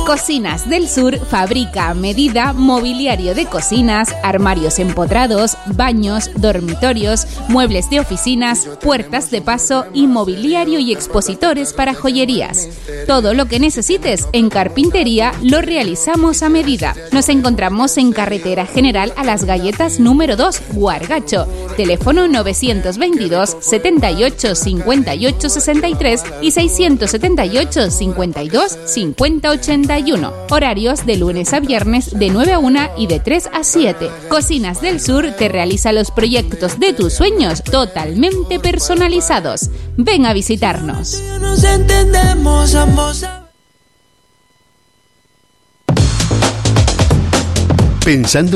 Cocinas del Sur fabrica a medida mobiliario de cocinas, armarios empotrados, baños, dormitorios, muebles de oficinas, puertas de paso y mobiliario y expositores para joyerías. Todo lo que necesites en carpintería lo realizamos a medida. Nos encontramos en Carretera General a Las Galletas número 2, Guargacho. Teléfono 922 78 58 63 y 678 52 50 81. Horarios de lunes a viernes de 9 a 1 y de 3 a 7. Cocinas del Sur te realiza los proyectos de tus sueños totalmente personalizados. Ven a visitarnos. Nos entendemos ambos. Pensando